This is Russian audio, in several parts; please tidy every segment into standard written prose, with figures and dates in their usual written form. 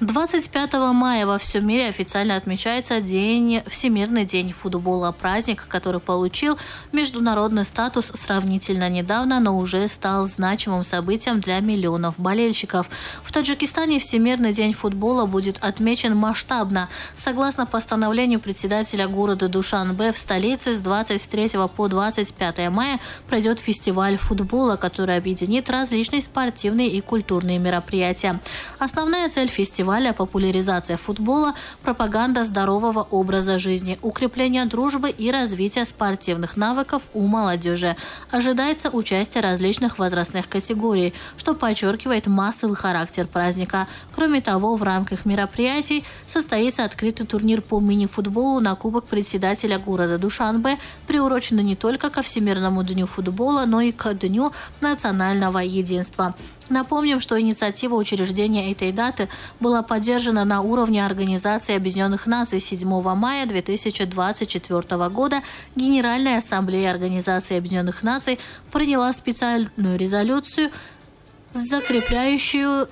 25 мая во всем мире официально отмечается Всемирный день футбола. Праздник, который получил международный статус сравнительно недавно, но уже стал значимым событием для миллионов болельщиков. В Таджикистане Всемирный день футбола будет отмечен масштабно. Согласно постановлению председателя города Душанбе, в столице с 23 по 25 мая пройдет фестиваль футбола, который объединит различные спортивные и культурные мероприятия. Основная цель фестиваля – популяризация футбола, пропаганда здорового образа жизни, укрепление дружбы и развитие спортивных навыков у молодежи. Ожидается участие различных возрастных категорий, что подчеркивает массовый характер праздника. Кроме того, в рамках мероприятий состоится открытый турнир по мини-футболу на Кубок председателя города Душанбе, приуроченный не только ко Всемирному дню футбола, но и к Дню национального единства. Напомним, что инициатива учреждения этой даты была поддержана на уровне Организации Объединенных Наций 7 мая 2024 года. Генеральная ассамблея Организации Объединенных Наций приняла специальную резолюцию, закрепляющую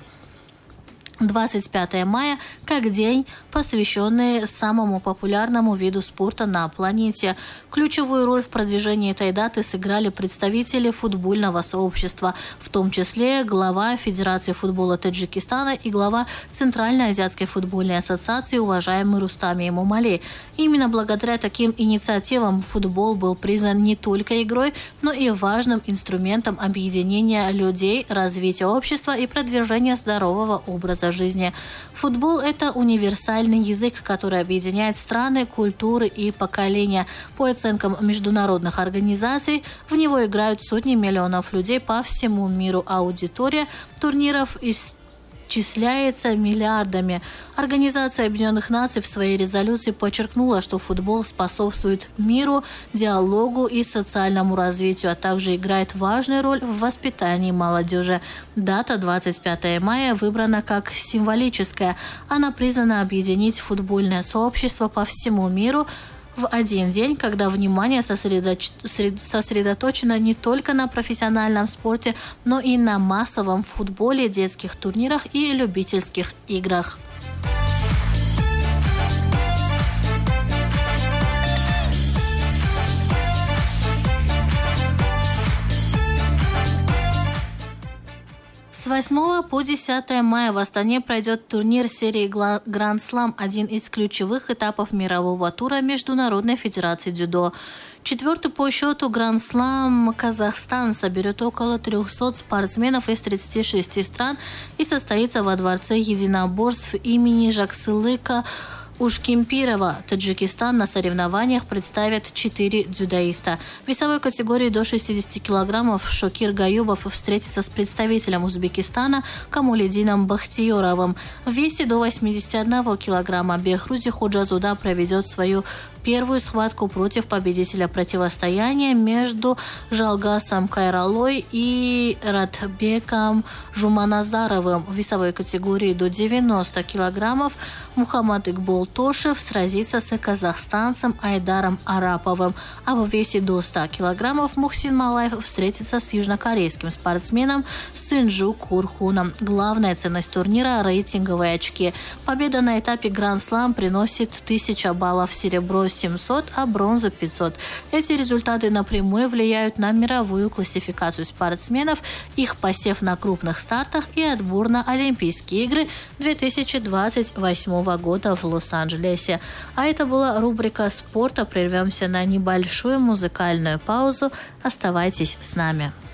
25 мая как день, посвященный самому популярному виду спорта на планете. Ключевую роль в продвижении этой даты сыграли представители футбольного сообщества, в том числе глава Федерации футбола Таджикистана и глава Центральной азиатской футбольной ассоциации уважаемый Рустам Эмомали. Именно благодаря таким инициативам футбол был признан не только игрой, но и важным инструментом объединения людей, развития общества и продвижения здорового образа жизни. Футбол – это универсальный язык, который объединяет страны, культуры и поколения. По оценкам международных организаций, в него играют сотни миллионов людей по всему миру. Аудитория турниров исчисляется миллиардами. Организация Объединенных Наций в своей резолюции подчеркнула, что футбол способствует миру, диалогу и социальному развитию, а также играет важную роль в воспитании молодежи. Дата 25 мая выбрана как символическая. Она призвана объединить футбольное сообщество по всему миру в один день, когда внимание сосредоточено не только на профессиональном спорте, но и на массовом футболе, детских турнирах и любительских играх. С 8 по 10 мая в Астане пройдет турнир серии Гранд Слам, один из ключевых этапов мирового тура Международной федерации дзюдо. Четвертый по счету Гранд Слам Казахстан соберет около 300 спортсменов из 36 стран и состоится во Дворце единоборств имени Жаксылыка Ушкемпирова. Таджикистан на соревнованиях представит 4 дзюдоиста. В весовой категории до 60 килограммов Шокир Гаюбов встретится с представителем Узбекистана Камуледином Бахтиёровым. В весе до 81 килограмма Бехрузи Ходжазуда проведет свою первую схватку против победителя противостояния между Жалгасом Кайралой и Радбеком Жуманазаровым. В весовой категории до 90 килограммов Мухаммад Игбол Тошев сразится с казахстанцем Айдаром Араповым, а в весе до 100 килограммов Мухсин Малаев встретится с южнокорейским спортсменом Сынджу Курхуном. Главная ценность турнира – рейтинговые очки. Победа на этапе Гранд-слам приносит 1000 баллов, серебро 700, а бронзу 500. Эти результаты напрямую влияют на мировую классификацию спортсменов, их посев на крупных стартах и отбор на Олимпийские игры 2028 года в Лос-Анджелесе. А это была рубрика спорта. Прервемся на небольшую музыкальную паузу. Оставайтесь с нами.